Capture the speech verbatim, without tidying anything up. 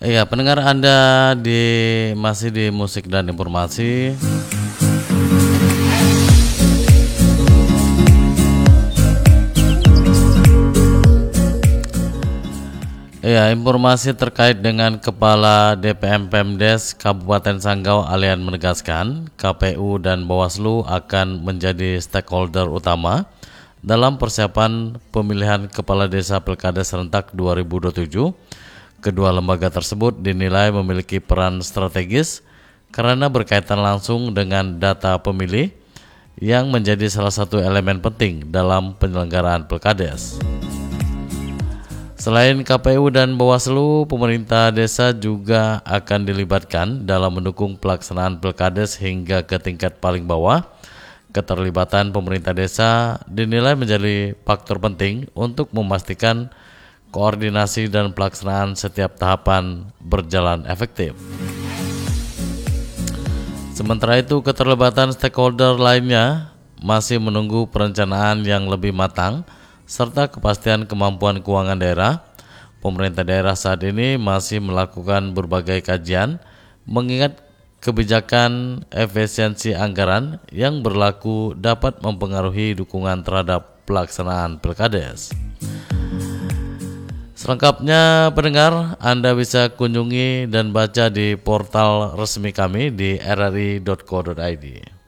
Iya, pendengar Anda di masih di musik dan informasi. Iya, informasi terkait dengan Kepala D P M Pemdes Kabupaten Sanggau Alian menegaskan K P U dan Bawaslu akan menjadi stakeholder utama dalam persiapan pemilihan Kepala Desa Pilkada serentak dua ribu dua puluh tujuh. Kedua lembaga tersebut dinilai memiliki peran strategis karena berkaitan langsung dengan data pemilih yang menjadi salah satu elemen penting dalam penyelenggaraan Pilkades. Selain K P U dan Bawaslu, pemerintah desa juga akan dilibatkan dalam mendukung pelaksanaan Pilkades hingga ke tingkat paling bawah. Keterlibatan pemerintah desa dinilai menjadi faktor penting untuk memastikan koordinasi dan pelaksanaan setiap tahapan berjalan efektif. Sementara itu, keterlibatan stakeholder lainnya masih menunggu perencanaan yang lebih matang serta kepastian kemampuan keuangan daerah. Pemerintah daerah saat ini masih melakukan berbagai kajian mengingat kebijakan efisiensi anggaran yang berlaku dapat mempengaruhi dukungan terhadap pelaksanaan Pilkades. Selengkapnya pendengar, Anda bisa kunjungi dan baca di portal resmi kami di r r i dot co dot i d.